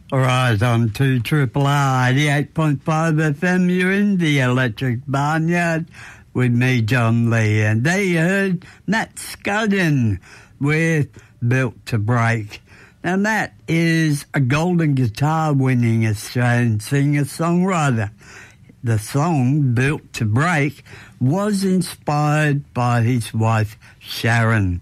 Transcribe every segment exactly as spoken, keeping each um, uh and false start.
All right, on to Triple R eighty-eight point five F M. You're in the Electric Barnyard with me, John Lee. And there you heard Matt Scuddin with Built to Break. Now, Matt is a Golden Guitar-winning Australian singer-songwriter. The song, Built to Break, was inspired by his wife, Sharon.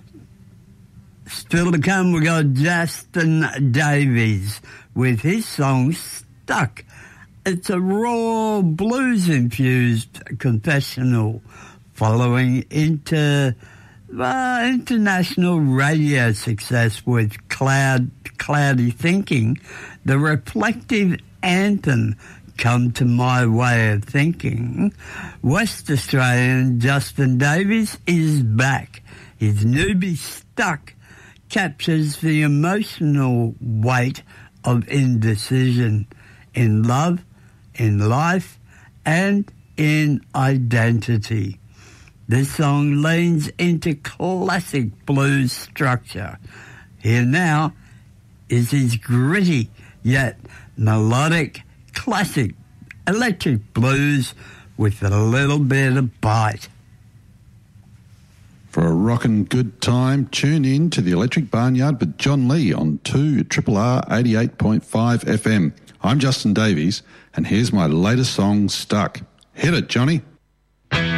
Still to come, we got Justin Davies with his song Stuck. It's a raw blues-infused confessional following into uh, international radio success with Cloud, Cloudy Thinking. The reflective anthem, Come to My Way of Thinking. West Australian Justin Davies is back. His newbie Stuck captures the emotional weight of indecision in love, in life, and in identity. This song leans into classic blues structure. Here now is his gritty yet melodic classic electric blues with a little bit of bite. For a rockin' good time, tune in to the Electric Barnyard with John Lee on two Triple R eighty-eight point five F M. I'm Justin Davies, and here's my latest song, Stuck. Hit it, Johnny.